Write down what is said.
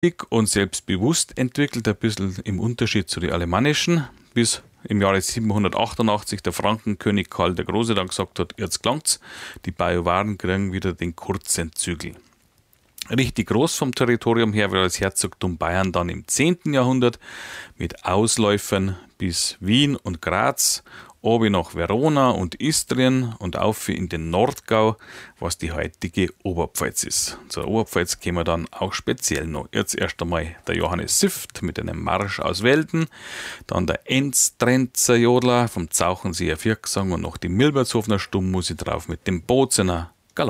und selbstbewusst entwickelt, ein bisschen im Unterschied zu den alemannischen, bis im Jahre 788 der Frankenkönig Karl der Große dann gesagt hat, jetzt langt's, die Bajuwaren kriegen wieder den kurzen Zügel. Richtig groß vom Territorium her wird das Herzogtum Bayern dann im 10. Jahrhundert mit Ausläufern bis Wien und Graz, obi nach Verona und Istrien und auf in den Nordgau, was die heutige Oberpfalz ist. Zur Oberpfalz kommen wir dann auch speziell noch. Jetzt erst einmal der Johannes Süft mit einem Marsch aus Welden, dann der Enstrenzer Jodler vom Zauchenseer Viergesang und noch die Milbertshofener Stummmusik drauf mit dem Bozener